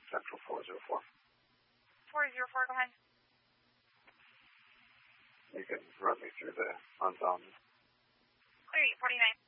Central 404. 404, go ahead. You can run me through the unbound. Clear 849.